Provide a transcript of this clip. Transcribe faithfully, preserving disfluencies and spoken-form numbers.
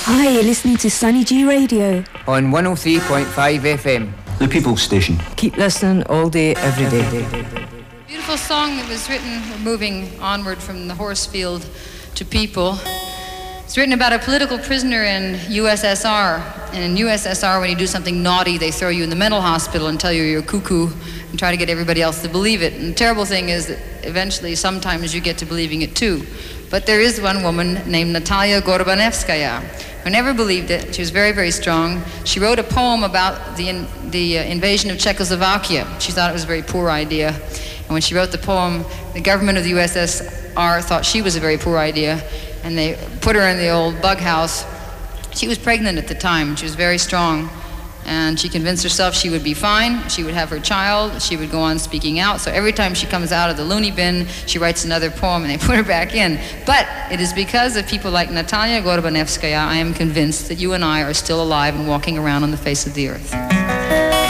Hi, you're listening to Sunny G Radio on one oh three point five F M. The People's Station. Keep listening all day, every day. Beautiful song that was written, moving onward from the horse field to people. It's written about a political prisoner in U S S R. And in U S S R, when you do something naughty, they throw you in the mental hospital and tell you you're cuckoo and try to get everybody else to believe it. And the terrible thing is that eventually, sometimes you get to believing it too. But there is one woman named Natalia Gorbanevskaya who never believed it. She was very, very strong. She wrote a poem about the, in, the uh, invasion of Czechoslovakia. She thought it was a very poor idea. And when she wrote the poem, the government of the U S S R thought she was a very poor idea, and they put her in the old bug house. She was pregnant at the time. She was very strong. And she convinced herself she would be fine. She would have her child. She would go on speaking out. So every time she comes out of the loony bin, she writes another poem and they put her back in. But it is because of people like Natalia Gorbanevskaya I am convinced that you and I are still alive and walking around on the face of the earth.